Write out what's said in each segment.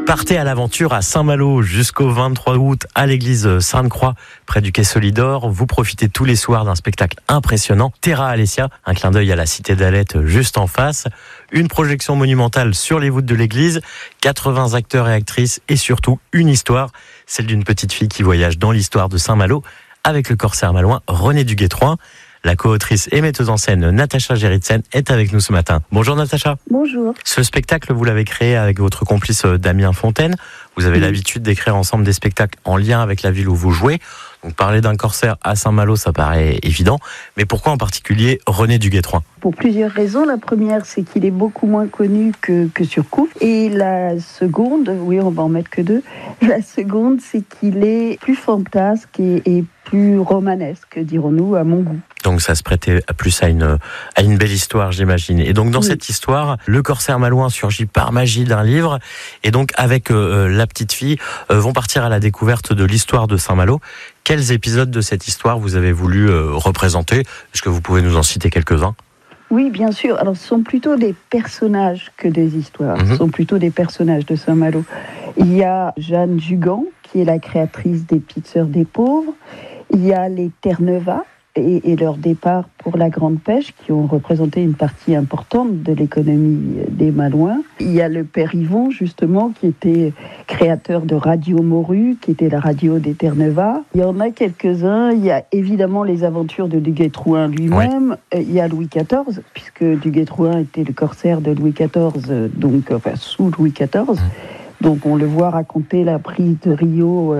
Partez à l'aventure à Saint-Malo jusqu'au 23 août à l'église Sainte-Croix, près du quai Solidor. Vous profitez tous les soirs d'un spectacle impressionnant. Terra Alesia, un clin d'œil à la cité d'Alette juste en face. Une projection monumentale sur les voûtes de l'église, 80 acteurs et actrices et surtout une histoire, celle d'une petite fille qui voyage dans l'histoire de Saint-Malo avec le corsaire malouin René Duguay-Trouin. La co-autrice et metteuse en scène Natacha Gerritsen est avec nous ce matin. Bonjour Natacha. Bonjour. Ce spectacle, vous l'avez créé avec votre complice Damien Fontaine. Vous avez l'habitude d'écrire ensemble des spectacles en lien avec la ville où vous jouez. Donc parler d'un corsaire à Saint-Malo, ça paraît évident. Mais pourquoi en particulier René Duguay-Trouin ? Pour plusieurs raisons. La première, c'est qu'il est beaucoup moins connu que Surcouf. Et la seconde, oui, on va en mettre que deux. La seconde, c'est qu'il est plus fantasque et plus romanesque, dirons-nous, à mon goût. Donc ça se prêtait plus à une belle histoire, j'imagine. Et donc dans cette histoire, le corsaire malouin surgit par magie d'un livre. Et donc avec la petite fille, vont partir à la découverte de l'histoire de Saint-Malo. Quels épisodes de cette histoire vous avez voulu représenter ? Est-ce que vous pouvez nous en citer quelques-uns ? Oui, bien sûr. Alors, ce sont plutôt des personnages que des histoires. Ce sont plutôt des personnages de Saint-Malo. Il y a Jeanne Jugan, qui est la créatrice des Petites Sœurs des Pauvres. Il y a les Terre-Neuva et leur départ pour la grande pêche, qui ont représenté une partie importante de l'économie des Malouins. Il y a le père Yvon, justement, qui était créateur de Radio Morue, qui était la radio des Terre-Neuva. Il y en a quelques-uns. Il y a évidemment les aventures de Duguay-Trouin lui-même. Ouais. Il y a Louis XIV, puisque Duguay-Trouin était le corsaire de Louis XIV, donc sous Louis XIV. Donc on le voit raconter la prise de Rio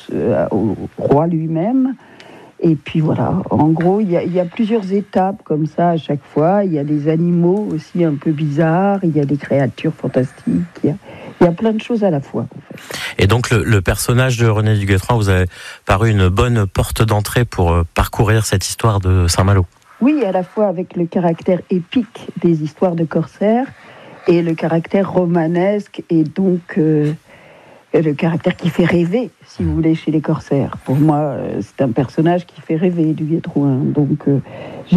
au roi lui-même. Et puis voilà, en gros, il y a plusieurs étapes comme ça à chaque fois. Il y a des animaux aussi un peu bizarres, il y a des créatures fantastiques, il y a plein de choses à la fois. En fait. Et donc le personnage de René Duguay-Trouin vous a paru une bonne porte d'entrée pour parcourir cette histoire de Saint-Malo. Oui, à la fois avec le caractère épique des histoires de corsaires et le caractère romanesque et donc le caractère qui fait rêver, si vous voulez, chez les corsaires. Pour moi, c'est un personnage qui fait rêver, Duguay-Trouin. Donc, on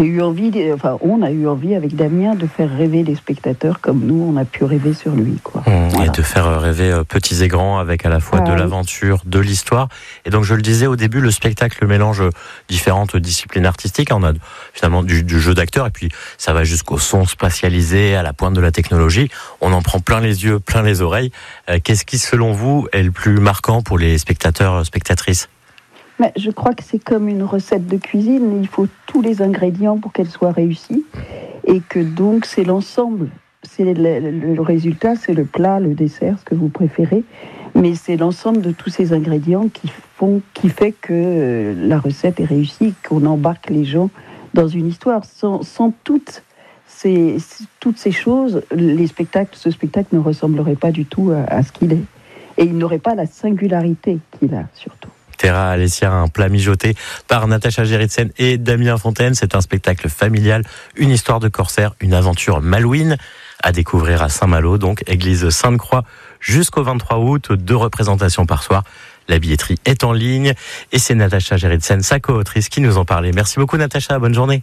a eu envie avec Damien de faire rêver les spectateurs comme nous, on a pu rêver sur lui. Quoi. Voilà. Et de faire rêver petits et grands avec à la fois de l'aventure, de l'histoire. Et donc, je le disais au début, le spectacle mélange différentes disciplines artistiques. On a finalement du jeu d'acteur et puis ça va jusqu'au son spatialisé, à la pointe de la technologie. On en prend plein les yeux, plein les oreilles. Qu'est-ce qui, selon vous, est le plus marquant pour les spectateurs, spectatrices ? Mais je crois que c'est comme une recette de cuisine, il faut tous les ingrédients pour qu'elle soit réussie, et que donc c'est l'ensemble, c'est le résultat, c'est le plat, le dessert, ce que vous préférez, mais c'est l'ensemble de tous ces ingrédients qui fait que la recette est réussie, qu'on embarque les gens dans une histoire. Sans toutes ces choses, ce spectacle ne ressemblerait pas du tout à ce qu'il est. Et il n'aurait pas la singularité qu'il a, surtout. Terra Alesia, un plat mijoté par Natacha Gerritsen et Damien Fontaine. C'est un spectacle familial, une histoire de corsaire, une aventure malouine à découvrir à Saint-Malo, donc église Sainte-Croix, jusqu'au 23 août, 2 représentations par soir. La billetterie est en ligne et c'est Natacha Gerritsen, sa co-autrice, qui nous en parlait. Merci beaucoup Natacha, bonne journée.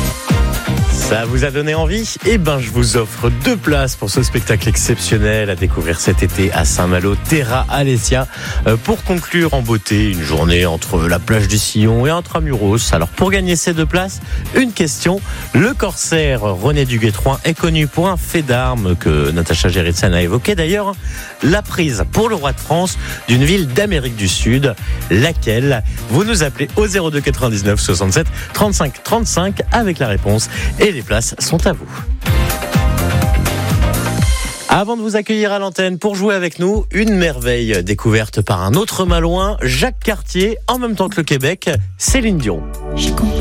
Ça vous a donné envie ? Eh ben, je vous offre 2 places pour ce spectacle exceptionnel à découvrir cet été à Saint-Malo, Terra Alesia. Pour conclure en beauté, une journée entre la plage du Sillon et Intramuros. Alors, pour gagner ces 2 places, une question. Le corsaire René Duguay-Trouin est connu pour un fait d'armes que Natacha Gerritsen a évoqué d'ailleurs. La prise pour le roi de France d'une ville d'Amérique du Sud. Laquelle ? Vous nous appelez au 02 99 67 35 35 avec la réponse. Et les places sont à vous. Avant de vous accueillir à l'antenne pour jouer avec nous, une merveille découverte par un autre Malouin, Jacques Cartier, en même temps que le Québec, Céline Dion. J'ai compris.